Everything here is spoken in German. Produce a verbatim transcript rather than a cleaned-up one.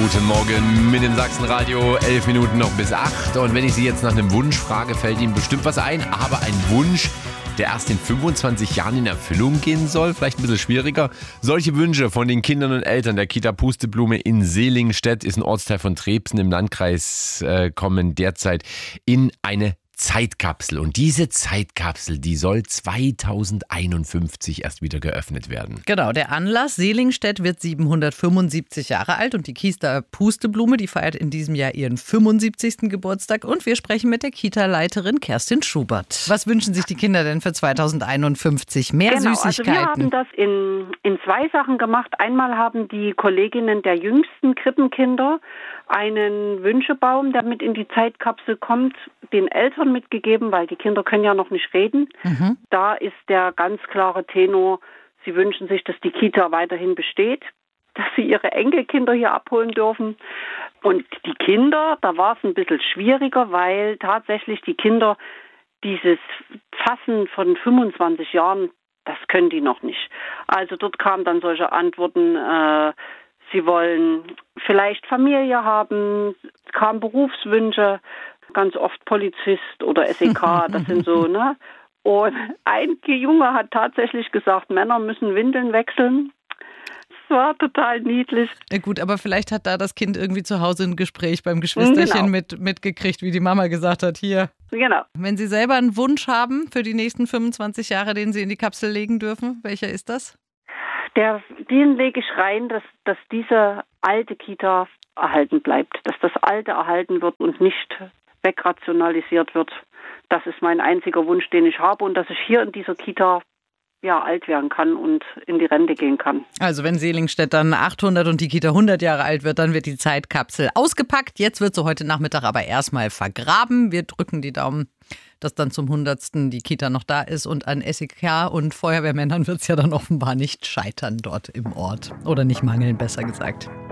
Guten Morgen mit dem Sachsenradio. Elf Minuten noch bis acht. Und wenn ich Sie jetzt nach einem Wunsch frage, fällt Ihnen bestimmt was ein. Aber ein Wunsch, der erst in fünfundzwanzig Jahren in Erfüllung gehen soll, vielleicht ein bisschen schwieriger. Solche Wünsche von den Kindern und Eltern der Kita Pusteblume in Seelingstedt, ist ein Ortsteil von Trebsen im Landkreis, äh, kommen derzeit in eine Zeitkapsel. Und diese Zeitkapsel, die soll zweitausendeinundfünfzig erst wieder geöffnet werden. Genau, der Anlass: Seelingstedt wird siebenhundertfünfundsiebzig Jahre alt und die Kita Pusteblume, die feiert in diesem Jahr ihren fünfundsiebzigsten Geburtstag. Und wir sprechen mit der Kita-Leiterin Kerstin Schubert. Was wünschen sich die Kinder denn für zweitausendeinundfünfzig? Mehr genau, Süßigkeiten? Also wir haben das in, in zwei Sachen gemacht. Einmal haben die Kolleginnen der jüngsten Krippenkinder einen Wünschebaum, der mit in die Zeitkapsel kommt, den Eltern mitgegeben, weil die Kinder können ja noch nicht reden. Mhm. Da ist der ganz klare Tenor: Sie wünschen sich, dass die Kita weiterhin besteht, dass sie ihre Enkelkinder hier abholen dürfen. Und die Kinder, da war es ein bisschen schwieriger, weil tatsächlich die Kinder dieses Fassen von fünfundzwanzig Jahren, das können die noch nicht. Also dort kamen dann solche Antworten, äh, sie wollen vielleicht Familie haben, kamen Berufswünsche, ganz oft Polizist oder S E K, das sind so, ne? Und ein Junge hat tatsächlich gesagt, Männer müssen Windeln wechseln. Das war total niedlich. Ja gut, aber vielleicht hat da das Kind irgendwie zu Hause ein Gespräch beim Geschwisterchen genau. mit, mitgekriegt, wie die Mama gesagt hat, hier. Genau. Wenn Sie selber einen Wunsch haben für die nächsten fünfundzwanzig Jahre, den Sie in die Kapsel legen dürfen, welcher ist das? Der, den lege ich rein, dass, dass diese alte Kita erhalten bleibt, dass das Alte erhalten wird und nicht wegrationalisiert wird. Das ist mein einziger Wunsch, den ich habe, und dass ich hier in dieser Kita ja alt werden kann und in die Rente gehen kann. Also wenn Seelingstedt dann achthundert und die Kita hundert Jahre alt wird, dann wird die Zeitkapsel ausgepackt. Jetzt wird sie heute Nachmittag aber erstmal vergraben. Wir drücken die Daumen, dass dann zum hundertsten die Kita noch da ist, und an S E K und Feuerwehrmännern wird es ja dann offenbar nicht scheitern dort im Ort. Oder nicht mangeln, besser gesagt.